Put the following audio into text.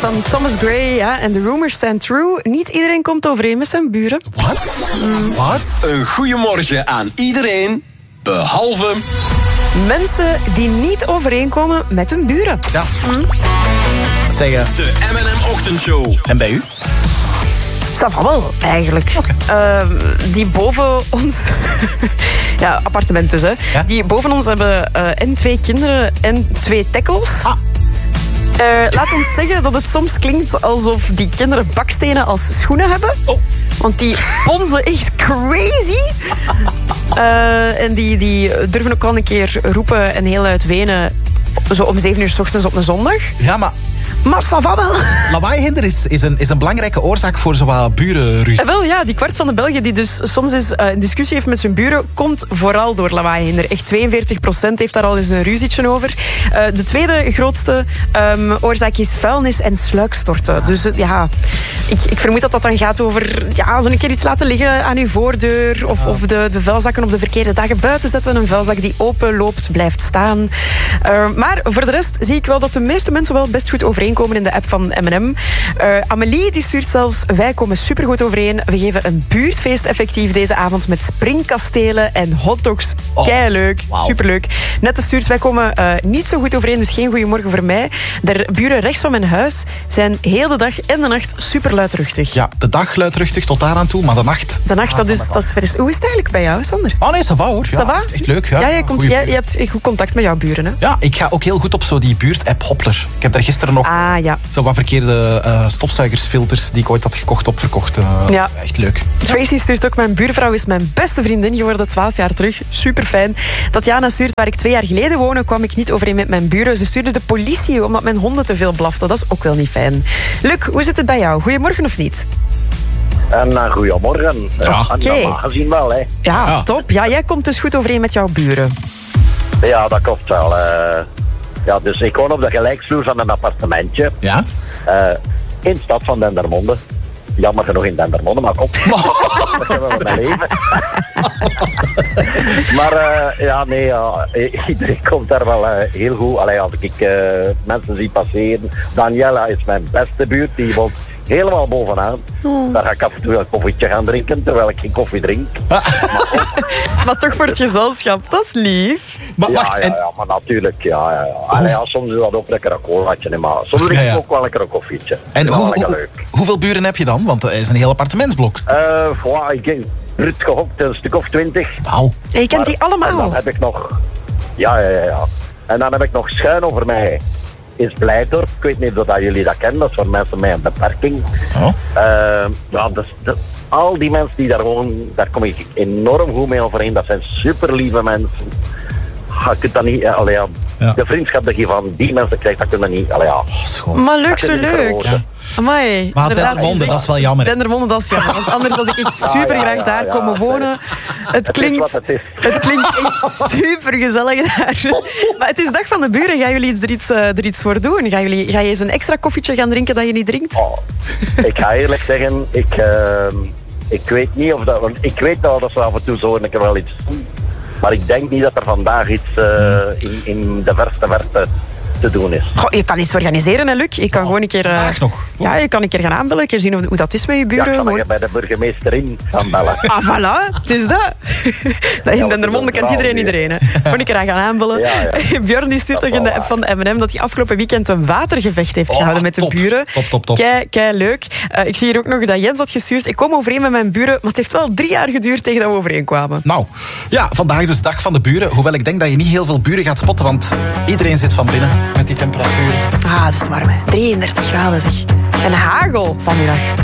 van Thomas Gray, ja, en the rumors stand true. Niet iedereen komt overeen met zijn buren. Wat? Een goeiemorgen aan iedereen, behalve... mensen die niet overeenkomen met hun buren. Ja. Zeggen. De M&M-ochtendshow. En bij u? Ça va wel, eigenlijk. Okay. Die boven ons... ja, appartement dus, hè. Ja? Die boven ons hebben en 2 kinderen en 2 tekkels. Laat ons zeggen dat het soms klinkt alsof die kinderen bakstenen als schoenen hebben. Oh. Want die bonzen echt crazy. En die durven ook al een keer roepen en heel luid wenen. Zo om 7 uur 's ochtends op een zondag. Ja, maar ça va wel. lawaaihinder is een belangrijke oorzaak voor zo'n burenruzie. Wel, ja, die kwart van de Belgen die dus soms eens een discussie heeft met zijn buren, komt vooral door lawaaihinder. Echt 42% heeft daar al eens een ruzietje over. De tweede grootste oorzaak is vuilnis en sluikstorten. Dus ja, ik vermoed dat dat dan gaat over zo'n keer iets laten liggen aan uw voordeur. Of de vuilzakken op de verkeerde dagen buiten zetten. Een vuilzak die open loopt, blijft staan. Maar voor de rest zie ik wel dat de meeste mensen wel best goed overeenkomen in de app van M&M. Amelie die stuurt zelfs: wij komen supergoed overeen. We geven een buurtfeest effectief deze avond met springkastelen en hotdogs. Keileuk, wow. Superleuk. Nette stuurt: wij komen niet zo goed overeen, dus geen goeiemorgen voor mij. De buren rechts van mijn huis zijn heel de dag en de nacht super luidruchtig. Ja, de dag luidruchtig tot daar aan toe, maar de nacht... De nacht, dat is vers. Hoe is het eigenlijk bij jou, Sander? Oh nee, ça va hoor. Ja, Ça va? echt leuk. Ja, je hebt goed contact met jouw buren, hè? Ja, ik ga ook heel goed op zo die buurt-app Hoppler. Ik heb daar gisteren nog zo wat verkeerde stofzuigersfilters die ik ooit had gekocht opverkocht. Ja. Echt leuk. Tracy stuurt ook: mijn buurvrouw is mijn beste vriendin geworden 12 jaar terug. Super fijn. Tatjana stuurt: waar ik 2 jaar geleden woonde, kwam ik niet overeen met mijn buren. Ze stuurde de politie omdat mijn honden te veel blaften. Dat is ook wel niet fijn. Luc, hoe zit het bij jou? Goedemorgen of niet? Goedemorgen. Normaal gezien wel, hè. Ja, top. Ja, jij komt dus goed overeen met jouw buren. Ja, dat klopt wel. Dus ik woon op de gelijksvloer van een appartementje. Ja? In de stad van Dendermonde. Jammer genoeg in Dendermonde, maar kom. Dat hebben we mijn leven. Maar iedereen komt daar wel heel goed. Allee, als ik mensen zie passeren. Daniela is mijn beste buurt. Die woont helemaal bovenaan. Daar ga ik af en toe een koffietje gaan drinken, terwijl ik geen koffie drink. Maar toch voor het gezelschap, dat is lief. Maar wacht, maar natuurlijk, ja. Soms is dat ook lekker een colaatje, maar soms drink ik ook wel lekker een koffietje. En hoeveel buren heb je dan? Want het is een heel appartementsblok. Ik heb brut gehokt, een stuk of 20. Wauw. En je kent die allemaal? En dan heb ik nog... Ja. En dan heb ik nog schuin over mij is Blijdorp. Ik weet niet of jullie dat kennen. Dat is voor mensen met een beperking. Al die mensen die daar wonen, daar kom ik enorm goed mee overeen. Dat zijn super lieve mensen. Je kunt dat niet... De vriendschap dat je van die mensen krijgt, dat kun je niet... Maar leuk, zo leuk. Ja. Amai. Maar Dendermonde, dat is wel jammer. Dendermonde, dat is jammer. Want anders was ik echt super graag daar komen wonen. Het klinkt echt super gezellig daar. Maar het is dag van de buren. Gaan jullie er iets voor doen? Ga je eens een extra koffietje gaan drinken dat je niet drinkt? Ik ga eerlijk zeggen, ik weet niet of dat... Want ik weet wel dat ze af en toe zo een keer wel iets doen. Maar ik denk niet dat er vandaag iets in de verste verte te doen is. Goh, je kan iets organiseren, hè, Luc. Je kan gewoon een keer... Vandaag nog. Ja, je kan een keer gaan aanbellen. Een keer zien hoe dat is met je buren. Ja, kan je bij de burgemeesterin gaan bellen. Voilà. Het is dat. In Dendermonde kent iedereen, hè. Gewoon een keer gaan aanbellen. Ja. Björn die stuurt nog in de app van de M&M dat hij afgelopen weekend een watergevecht heeft gehouden met de buren. Top. Kei leuk. Ik zie hier ook nog dat Jens had gestuurd: ik kom overeen met mijn buren, maar het heeft wel 3 jaar geduurd tegen dat we overeenkwamen. Nou, ja, vandaag dus dag van de buren. Hoewel ik denk dat je niet heel veel buren gaat spotten, want iedereen zit van binnen met die temperaturen. Dat is warm, hè. 33 graden, zeg. En hagel vanmiddag.